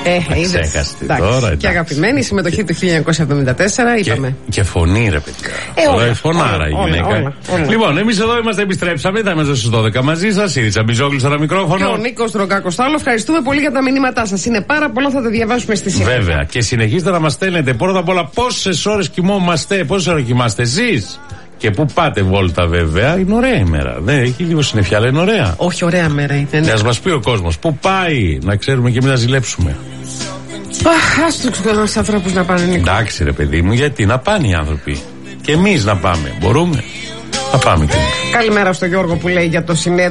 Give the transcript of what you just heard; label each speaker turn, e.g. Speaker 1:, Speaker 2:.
Speaker 1: Ξέχαστε τώρα.
Speaker 2: Και αγαπημένη συμμετοχή του 1974, είπαμε.
Speaker 1: Και φωνή, ρε παιδιά. Τώρα φωνάρα η γυναίκα. Λοιπόν, εμείς εδώ επιστρέψαμε. Θα είμαστε στις 12 μαζί σας. Η Ρίτσα Μπιζόγλου στο μικρόφωνο.
Speaker 2: Και ο Νίκος Ρογκάκος στο άλλο. Ευχαριστούμε πολύ για τα μηνύματά σας. Είναι πάρα πολλά, θα τα διαβάσουμε στη συνέχεια.
Speaker 1: Βέβαια. Και συνεχίστε να μας στέλνετε. Πρώτα απ' όλα, πόσες ώρες κοιμόμαστε, πόσες ώρες κοιμάστε εσείς. Και πού πάτε βόλτα, βέβαια. Είναι ωραία η μέρα. Δεν έχει λίγο συννεφιά, αλλά είναι ωραία.
Speaker 2: Όχι, ωραία μέρα ήταν.
Speaker 1: Να μας πει ο κόσμος πού πάει, να ξέρουμε και εμείς να ζηλέψουμε.
Speaker 2: Ας τους ανθρώπους να πάνε, Νίκο.
Speaker 1: Εντάξει, ρε παιδί μου, γιατί να πάνε οι άνθρωποι. Και εμείς να πάμε. Μπορούμε. Θα πάμε κι εμείς.
Speaker 2: Καλημέρα στο Γιώργο που λέει για το συνέδριο.